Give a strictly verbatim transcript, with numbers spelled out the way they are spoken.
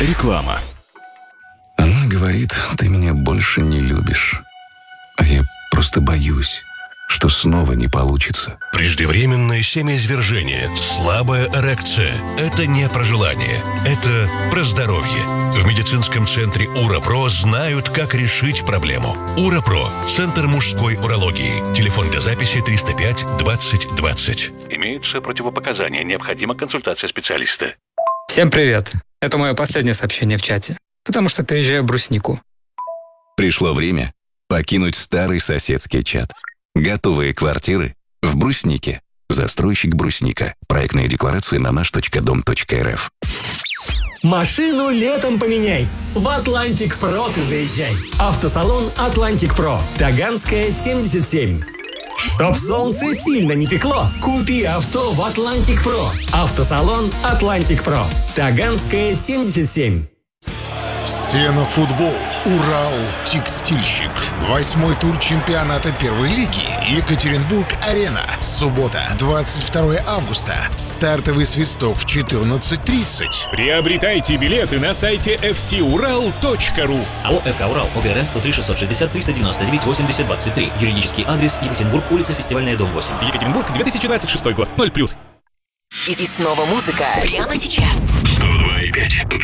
Реклама. Она говорит, ты меня больше не любишь. А я просто боюсь, что снова не получится. Преждевременное семяизвержение, слабая эрекция – это не про желание, это про здоровье. В медицинском центре УРАПРО знают, как решить проблему. УРАПРО – Центр мужской урологии. Телефон для записи триста пять двадцать двадцать. Имеются противопоказания, необходима консультация специалиста. Всем привет. Это мое последнее сообщение в чате, потому что переезжаю в Бруснику. Пришло время покинуть старый соседский чат. Готовые квартиры в Бруснике. Застройщик Брусника. Проектные декларации на наш точка дом точка эр эф. Машину летом поменяй. В Атлантик Про ты заезжай. Автосалон Атлантик Про. Таганская, семьдесят семь. Чтоб солнце сильно не пекло, купи авто в Атлантик Про. Автосалон Атлантик Про. Таганская, семьдесят семь. Все на футбол. Урал Текстильщик. Восьмой тур чемпионата первой лиги. Екатеринбург-Арена. Суббота, двадцать второе августа. Стартовый свисток в четырнадцать тридцать. Приобретайте билеты на сайте эф си урал точка ру. АО «ФК Урал», ОГРН сто три шестьсот шестьдесят триста девяносто девять восемьдесят двадцать три. Юридический адрес: Екатеринбург, улица Фестивальная, дом восемь. Екатеринбург, две тысячи двадцать шестой год. ноль плюс. И, и снова музыка. Прямо сейчас. сто два и пять.